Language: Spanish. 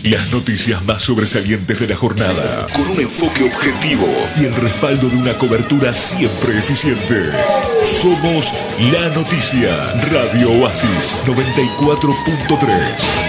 Las noticias más sobresalientes de la jornada, con un enfoque objetivo y el respaldo de una cobertura siempre eficiente. Somos La Noticia, Radio Oasis 94.3.